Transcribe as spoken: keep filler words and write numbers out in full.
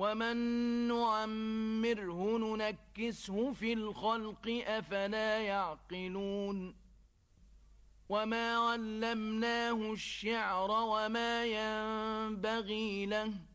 ومن نعمره ننكسه في الخلق أفلا يعقلون وما علمناه الشعر وما ينبغي له